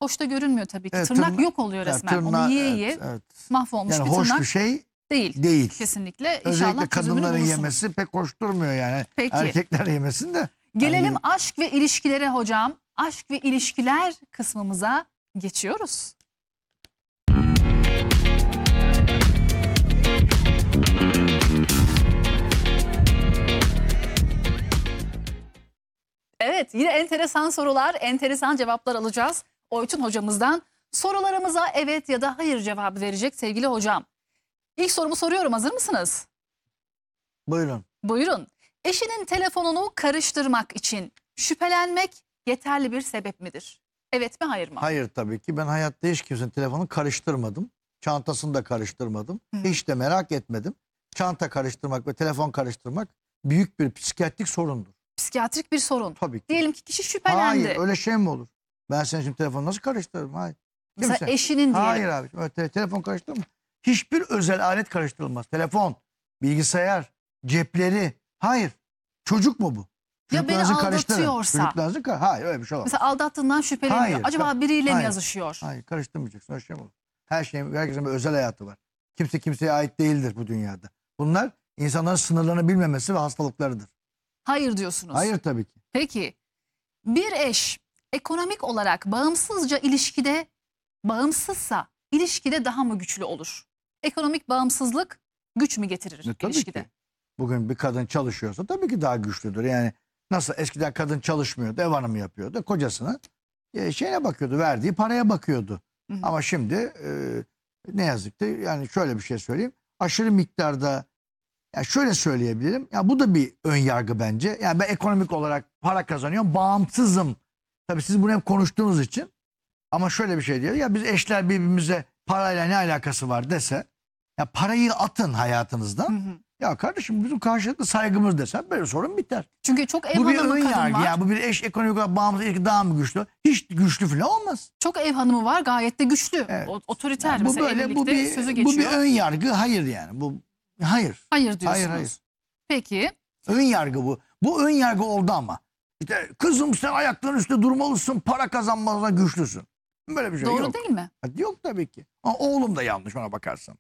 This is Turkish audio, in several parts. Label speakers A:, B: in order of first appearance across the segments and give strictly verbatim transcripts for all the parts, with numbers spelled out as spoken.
A: hoş da görünmüyor tabii ki.
B: Evet,
A: tırnak,
B: tırnak
A: yok oluyor resmen.
B: Yani tırnağı,
A: Onu yiye
B: evet,
A: yiye
B: evet.
A: mahvolmuş
B: Yani
A: bir
B: hoş
A: tırnak
B: bir şey
A: değil.
B: değil.
A: Kesinlikle.
B: Özellikle
A: İnşallah çözümünü
B: kadınların
A: bulursunuz.
B: yemesi pek hoş durmuyor yani.
A: Peki.
B: Erkekler yemesin de.
A: Gelelim
B: hani...
A: aşk ve ilişkilere hocam. Aşk ve ilişkiler kısmımıza geçiyoruz. Evet, yine enteresan sorular, enteresan cevaplar alacağız Oytun hocamızdan. Sorularımıza evet ya da hayır cevabı verecek sevgili hocam. İlk sorumu soruyorum, hazır mısınız?
B: Buyurun.
A: Buyurun. Eşinin telefonunu karıştırmak için şüphelenmek yeterli bir sebep midir? Evet mi, hayır mı?
B: Hayır tabii ki. Ben hayatta hiç kimsenin telefonunu karıştırmadım. Çantasını da karıştırmadım. Hı. Hiç de merak etmedim. Çanta karıştırmak ve telefon karıştırmak büyük bir psikiyatrik sorundur.
A: Psikiyatrik bir sorun.
B: Tabii ki.
A: Diyelim ki kişi şüphelendi.
B: Hayır, öyle şey mi olur? Ben senin şimdi telefonu nasıl karıştırırım? Hayır. Kimse.
A: Mesela eşinin diyelim.
B: Hayır abi. Öyle telefon karıştırma. Hiçbir özel alet karıştırılmaz. Telefon, bilgisayar, cepleri. Hayır. Çocuk mu bu?
A: Ya beni aldatıyorsa.
B: Çocuklarınızı kar Hayır, öyle bir şey olmaz.
A: Mesela aldattığından şüpheleniyor.
B: Hayır,
A: Acaba biriyle
B: hayır,
A: mi yazışıyor?
B: Hayır, karıştırmayacaksın. Öyle şey mi olur? Her şeyin, herkesin bir özel hayatı var. Kimse kimseye ait değildir bu dünyada. Bunlar insanların sınırlarını bilmemesi ve hastalıklarıdır.
A: Hayır diyorsunuz.
B: Hayır tabii ki.
A: Peki bir eş ekonomik olarak bağımsızca ilişkide bağımsızsa ilişkide daha mı güçlü olur? Ekonomik bağımsızlık güç mü getirir
B: E, tabii
A: ilişkide?
B: Ki. Bugün bir kadın çalışıyorsa tabii ki daha güçlüdür. Yani nasıl eskiden kadın çalışmıyordu, ev hanımı yapıyordu. Kocasına e, şeyine bakıyordu, verdiği paraya bakıyordu. Hı hı. Ama şimdi e, ne yazık ki yani şöyle bir şey söyleyeyim. Aşırı miktarda, ya şöyle söyleyebilirim. Ya bu da bir ön yargı bence. Yani ben ekonomik olarak para kazanıyorum, bağımsızım. Tabii siz bunu hep konuştuğunuz için. Ama şöyle bir şey diyor. Ya biz eşler birbirimize parayla ne alakası var dese, ya parayı atın hayatınızdan. Hı hı. Ya kardeşim bizim karşılıklı saygımız desen böyle sorun biter.
A: Çünkü çok ev
B: bu
A: hanımı
B: bir ön
A: kadın
B: yargı.
A: var.
B: Yani bu bir eş ekonomik olarak bağımsız ilişki daha mı güçlü? Hiç güçlü falan olmaz.
A: Çok ev hanımı var, gayet de güçlü.
B: Evet.
A: O, otoriter
B: yani bu
A: mesela
B: böyle,
A: evlilikte
B: bu bir,
A: sözü geçiyor.
B: Bu bir ön yargı. Hayır yani. Bu hayır.
A: Hayır diyorsunuz.
B: Hayır hayır.
A: Peki.
B: Ön yargı bu. Bu ön yargı oldu ama. İşte kızım sen ayaklarının üstünde durmalısın, para kazanmazsa güçlüsün. Böyle bir şey
A: Doğru
B: yok.
A: değil mi?
B: Yok tabii ki. Ama oğlum da yanlış ona bakarsan.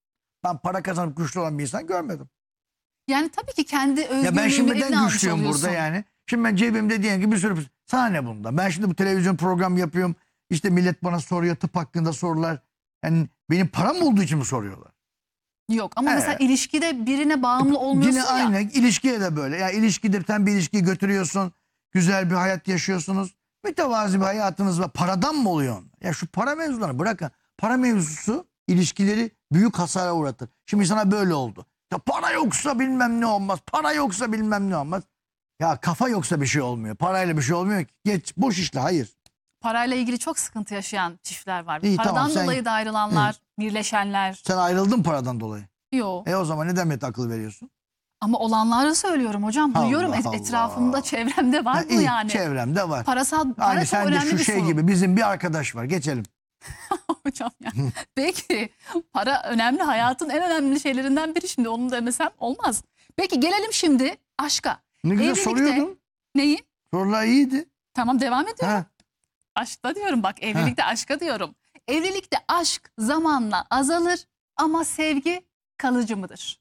B: Ben para kazanıp güçlü olan bir insan görmedim.
A: Yani tabii ki kendi özgürlüğümü
B: ya ben şimdi neden
A: eline
B: güçlüyüm burada yani? Şimdi ben cebimde diyelim ki bir sürü... Sana ne bunda? Ben şimdi bu televizyon program yapıyorum. İşte millet bana soruyor tıp hakkında sorular. Yani benim param olduğu için mi soruyorlar?
A: Yok ama
B: He.
A: mesela ilişkide birine bağımlı olmuyorsun
B: Yine
A: ya.
B: aynı ilişkiye de böyle. Ya ilişkide sen bir ilişkiyi götürüyorsun. Güzel bir hayat yaşıyorsunuz. Mütevazi bir hayatınız var. Paradan mı oluyor? Ya şu para mevzularını bırakın. Para mevzusu ilişkileri büyük hasara uğratır. Şimdi sana böyle oldu. Ya para yoksa bilmem ne olmaz. Para yoksa bilmem ne olmaz. Ya kafa yoksa bir şey olmuyor. Parayla bir şey olmuyor ki. Geç boş işle hayır.
A: Parayla ilgili çok sıkıntı yaşayan çiftler var.
B: İyi,
A: paradan
B: tamam, sen,
A: dolayı da ayrılanlar,
B: evet.
A: birleşenler.
B: Sen ayrıldın paradan dolayı.
A: Yok.
B: E o zaman neden millete akıl veriyorsun?
A: Ama olanları söylüyorum hocam. Duyuyorum
B: Allah
A: etrafımda,
B: Allah.
A: çevremde var
B: ya
A: bu
B: iyi,
A: yani.
B: Çevremde var.
A: Parasal, para
B: Aynı
A: çok
B: sen de
A: önemli
B: şu
A: bir
B: şey
A: sorun.
B: gibi bizim bir arkadaş var. Geçelim.
A: Hocam ya. Peki para önemli, hayatın en önemli şeylerinden biri, şimdi onu demesem olmaz. Peki gelelim şimdi aşka.
B: Ne güzel
A: Evlilikte...
B: soruyordun.
A: Neyi?
B: Sorular iyiydi.
A: Tamam, devam ediyorum.
B: Ha.
A: Aşkta diyorum bak, evlilikte ha. aşka diyorum. Evlilikte aşk zamanla azalır ama sevgi kalıcı mıdır?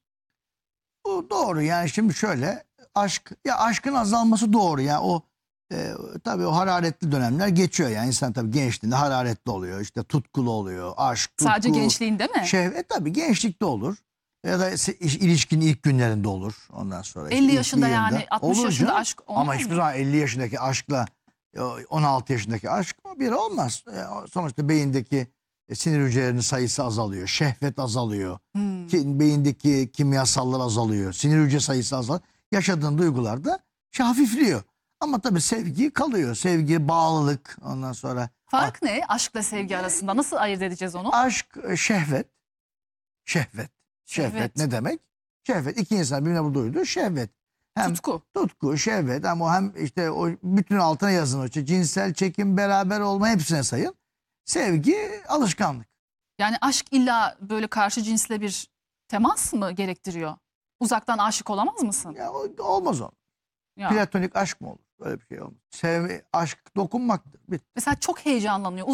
B: Bu doğru yani şimdi şöyle aşk ya aşkın azalması doğru ya o e, tabii o hararetli dönemler geçiyor yani insan tabii gençliğinde hararetli oluyor işte tutkulu oluyor aşk tutku.
A: Sadece gençliğinde mi?
B: Şehvet tabii gençlikte olur ya da ilişkinin ilk günlerinde olur ondan sonra.
A: elli
B: işte
A: yaşında yani altmış
B: olur
A: yaşında
B: canım.
A: aşk olmaz
B: ama
A: mı?
B: hiçbir zaman elli yaşındaki aşkla on altı yaşındaki aşk bir olmaz. Sonuçta beyindeki sinir hücrelerinin sayısı azalıyor. Şehvet azalıyor. Hmm. Ki, beyindeki kimyasallar azalıyor. Sinir hücre sayısı azalıyor. Yaşadığın duygular da şey hafifliyor. Ama tabii sevgi kalıyor. Sevgi, bağlılık ondan sonra.
A: Fark ne aşkla sevgi arasında? Nasıl ayırt edeceğiz onu?
B: Aşk, şehvet. Şehvet. Şehvet, şehvet. Ne demek? Şehvet. İki insan birbirine bu duyduğu şehvet. Hem
A: tutku.
B: Tutku, şehvet ama hem işte o bütün altına yazın o işte cinsel çekim, beraber olma hepsine sayın. Sevgi, alışkanlık.
A: Yani aşk illa böyle karşı cinsle bir temas mı gerektiriyor? Uzaktan aşık olamaz mısın?
B: Ya olmaz o. Ya. Platonik aşk mı olur? Öyle bir şey olmaz. Sevgi, aşk dokunmaktır. Bitti.
A: Mesela çok heyecanlanıyor.